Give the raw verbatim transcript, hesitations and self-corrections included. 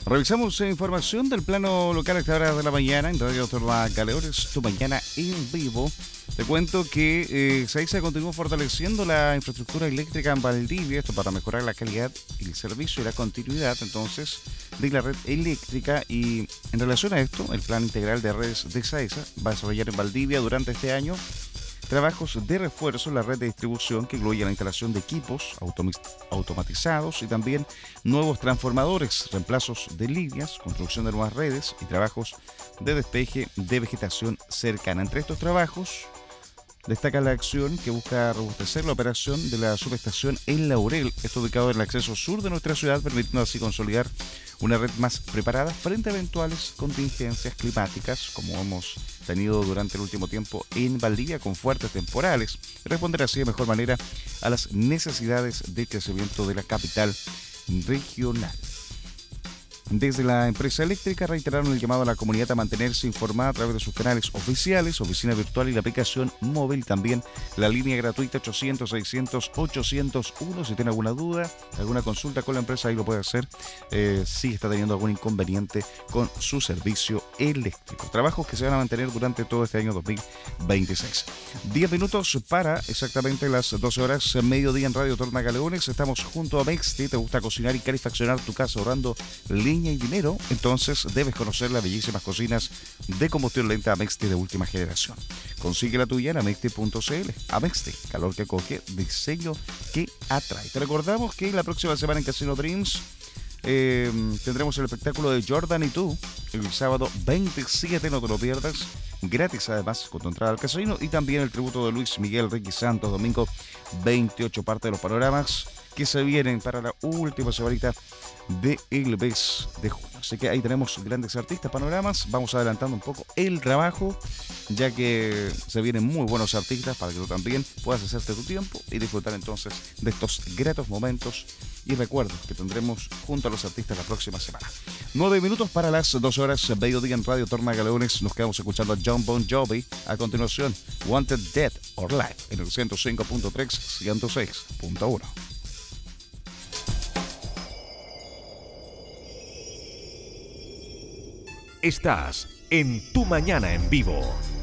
Revisamos eh, información del plano local a esta hora de la mañana en Radio Torla Galeones, tu mañana en vivo. Te cuento que eh, SAISA continúa fortaleciendo la infraestructura eléctrica en Valdivia, esto para mejorar la calidad, el servicio y la continuidad entonces de la red eléctrica. Y en relación a esto, el plan integral de redes de SAISA va a desarrollar en Valdivia durante este año trabajos de refuerzo en la red de distribución que incluye la instalación de equipos automatizados y también nuevos transformadores, reemplazos de líneas, construcción de nuevas redes y trabajos de despeje de vegetación cercana. Entre estos trabajos destaca la acción que busca robustecer la operación de la subestación El Laurel, esto ubicado en el acceso sur de nuestra ciudad, permitiendo así consolidar una red más preparada frente a eventuales contingencias climáticas, como hemos tenido durante el último tiempo en Valdivia con fuertes temporales, y responder así de mejor manera a las necesidades de crecimiento de la capital regional. Desde la empresa eléctrica reiteraron el llamado a la comunidad a mantenerse informada a través de sus canales oficiales, oficina virtual y la aplicación móvil, también la línea gratuita ochocientos seiscientos ochocientos uno. Si tiene alguna duda, alguna consulta con la empresa, ahí lo puede hacer eh, si está teniendo algún inconveniente con su servicio eléctrico. Trabajos que se van a mantener durante todo este año dos mil veintiséis. diez minutos para exactamente las doce horas, mediodía en Radio Torna Galeones. Estamos junto a Mexti. ¿Te gusta cocinar y calefaccionar tu casa ahorrando leña y dinero? Entonces debes conocer las bellísimas cocinas de combustión lenta Amexti de última generación. Consigue la tuya en amexti punto cl. Amexti, calor que acoge, diseño que atrae. Te recordamos que la próxima semana en Casino Dreams eh, tendremos el espectáculo de Jordan y tú el sábado veintisiete, no te lo pierdas, gratis además con tu entrada al casino, y también el tributo de Luis Miguel Ricky Santos domingo veintiocho, parte de los panoramas que se vienen para la última semanita del mes de junio. Así que ahí tenemos grandes artistas, panoramas. Vamos adelantando un poco el trabajo, ya que se vienen muy buenos artistas para que tú también puedas hacerte tu tiempo y disfrutar entonces de estos gratos momentos y recuerdos que tendremos junto a los artistas la próxima semana. Nueve minutos para las dos horas, mediodía en Radio Torna Galeones. Nos quedamos escuchando a John Bon Jovi. A continuación, Wanted Dead or Alive en el ciento cinco punto tres, ciento seis punto uno. Estás en Tu Mañana en Vivo.